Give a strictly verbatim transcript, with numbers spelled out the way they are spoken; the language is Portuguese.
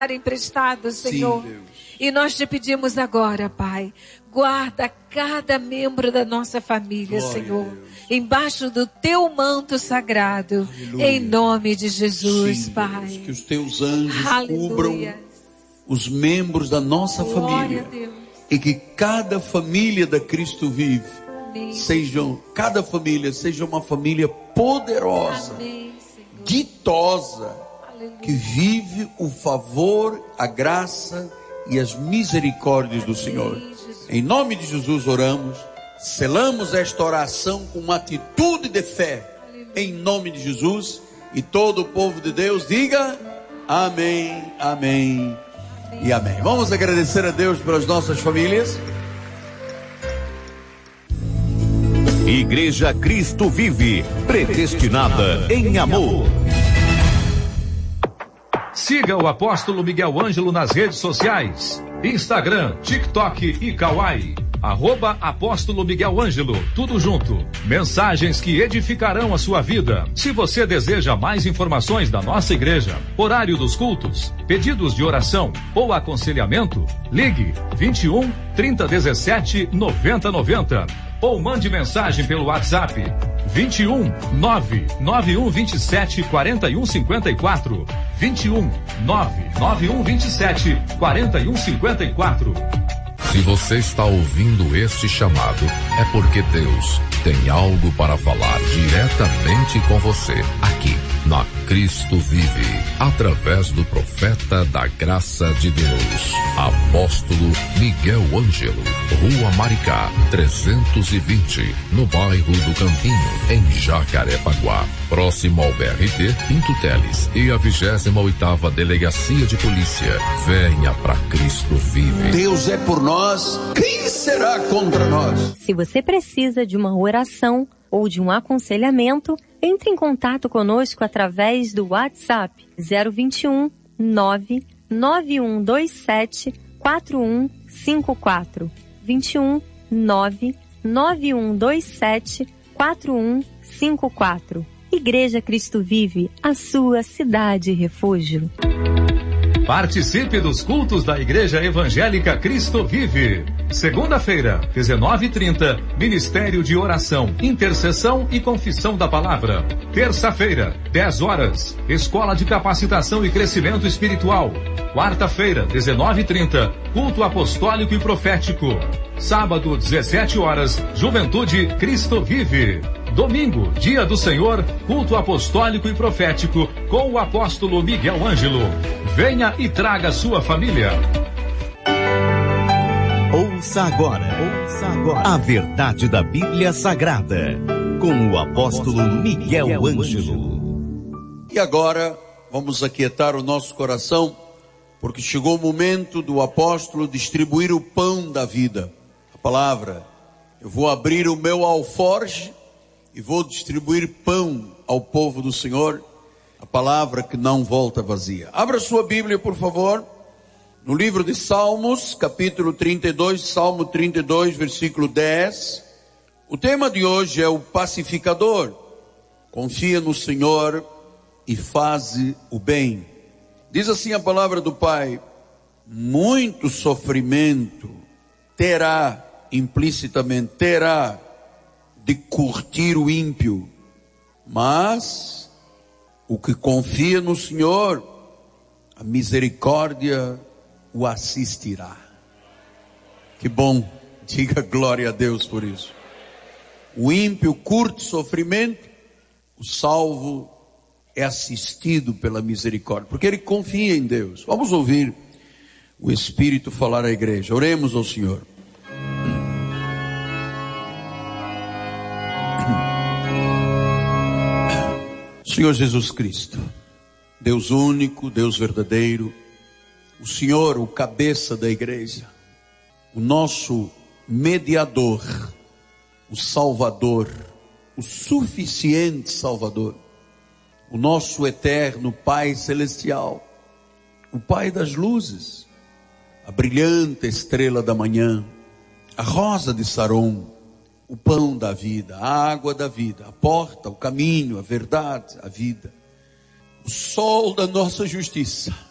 emprestado, Senhor. Sim, e nós te pedimos agora, Pai, guarda cada membro da nossa família, Glória Senhor, embaixo do teu manto sagrado, Aleluia. Em nome de Jesus, Sim, Pai. Deus, que os teus anjos Aleluia. cubram os membros da nossa Glória família a Deus. e que cada família da Cristo Vive Amém. sejam, cada família seja uma família poderosa, Amém, Senhor. ditosa, Aleluia. que vive o favor, a graça e as misericórdias do Senhor. Jesus. Em nome de Jesus oramos, selamos esta oração com uma atitude de fé, em nome de Jesus, e todo o povo de Deus diga amém, amém, amém. E amém. Vamos agradecer a Deus pelas nossas famílias. Igreja Cristo Vive, predestinada em amor. Siga o apóstolo Miguel Ângelo nas redes sociais, Instagram, TikTok e Kawai. Arroba Apóstolo Miguel Ângelo, tudo junto. Mensagens que edificarão a sua vida. Se você deseja mais informações da nossa igreja, horário dos cultos, pedidos de oração ou aconselhamento, ligue vinte e um, trinta, dezessete, noventa, noventa ou mande mensagem pelo WhatsApp vinte e um, nove, nove um dois sete, quatro um cinco quatro, vinte e um, nove, nove um dois sete, quatro um cinco quatro. Se você está ouvindo este chamado, é porque Deus tem algo para falar diretamente com você, aqui na Cristo Vive, através do profeta da graça de Deus, apóstolo Miguel Ângelo, Rua Maricá, trezentos e vinte, no bairro do Campinho, em Jacarepaguá, próximo ao B R T, Pinto Teles e a vigésima oitava Delegacia de Polícia. Venha para Cristo Vive. Deus é por nós, quem será contra nós? Se você precisa de uma oração ou de um aconselhamento, entre em contato conosco através do WhatsApp zero vinte e um, nove, nove um dois sete, quatro um cinco quatro, vinte e um, nove, nove um dois sete, quatro um cinco quatro. Igreja Cristo Vive, a sua cidade refúgio. Participe dos cultos da Igreja Evangélica Cristo Vive. Segunda-feira, dezenove e trinta, Ministério de Oração, Intercessão e Confissão da Palavra. Terça-feira, dez horas, Escola de Capacitação e Crescimento Espiritual. Quarta-feira, dezenove e trinta, Culto Apostólico e Profético. Sábado, dezessete horas, Juventude Cristo Vive. Domingo, Dia do Senhor, Culto Apostólico e Profético, com o apóstolo Miguel Ângelo. Venha e traga sua família. Ouça agora, ouça agora a verdade da Bíblia Sagrada, com o apóstolo Miguel Ângelo. E agora, vamos aquietar o nosso coração, porque chegou o momento do apóstolo distribuir o pão da vida. A palavra, eu vou abrir o meu alforje e vou distribuir pão ao povo do Senhor, a palavra que não volta vazia. Abra sua Bíblia, por favor, no livro de Salmos, capítulo trinta e dois, Salmo trinta e dois, versículo dez. O tema de hoje é o pacificador. Confia no Senhor e faze o bem. Diz assim a palavra do Pai: muito sofrimento terá, implicitamente terá, de curtir o ímpio, mas o que confia no Senhor, a misericórdia o assistirá. Que bom, diga glória a Deus por isso. O ímpio curte sofrimento, o salvo é assistido pela misericórdia, porque ele confia em Deus. Vamos ouvir o Espírito falar à igreja. Oremos ao Senhor. Senhor Jesus Cristo, Deus único, Deus verdadeiro, o Senhor, o cabeça da igreja, o nosso mediador, o Salvador, o suficiente Salvador, o nosso eterno Pai Celestial, o Pai das luzes, a brilhante estrela da manhã, a rosa de Saron, o pão da vida, a água da vida, a porta, o caminho, a verdade, a vida, o sol da nossa justiça,